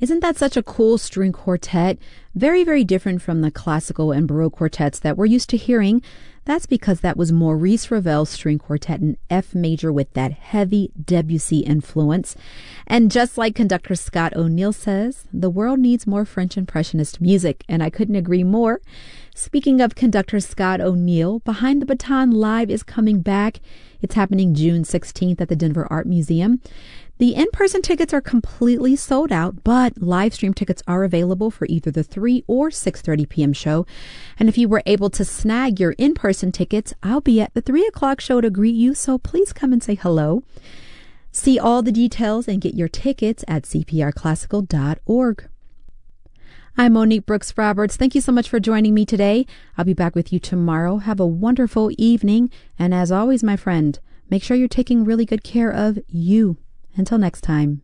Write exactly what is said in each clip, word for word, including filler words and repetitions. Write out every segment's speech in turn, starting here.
Isn't that such a cool string quartet? Very, very different from the classical and Baroque quartets that we're used to hearing. That's because that was Maurice Ravel's string quartet in F major with that heavy Debussy influence. And just like conductor Scott O'Neill says, the world needs more French Impressionist music, and I couldn't agree more. Speaking of conductor Scott O'Neill, Behind the Baton Live is coming back. It's happening June sixteenth at the Denver Art Museum. The in-person tickets are completely sold out, but live stream tickets are available for either the three or six thirty p.m. show. And if you were able to snag your in-person tickets, I'll be at the three o'clock show to greet you, so please come and say hello. See all the details and get your tickets at c p r classical dot org. I'm Monique Brooks Roberts. Thank you so much for joining me today. I'll be back with you tomorrow. Have a wonderful evening. And as always, my friend, make sure you're taking really good care of you. Until next time.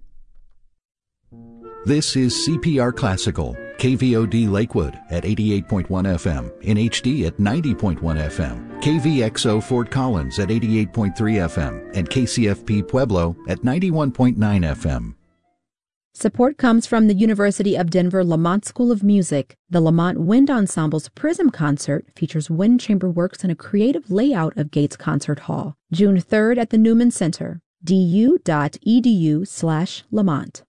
This is C P R Classical, K V O D Lakewood at eighty-eight point one F M, in H D at ninety point one F M, K V X O Fort Collins at eighty-eight point three F M, and K C F P Pueblo at ninety-one point nine F M. Support comes from the University of Denver Lamont School of Music. The Lamont Wind Ensemble's Prism Concert features wind chamber works in a creative layout of Gates Concert Hall. June third at the Newman Center. du.edu slash Lamont.